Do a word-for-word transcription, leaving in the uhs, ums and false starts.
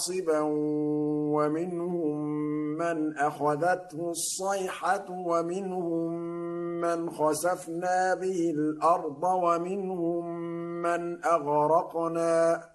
حاصبا ومنهم من أخذته الصيحة ومنهم من خسفنا به الأرض ومنهم من أغرقنا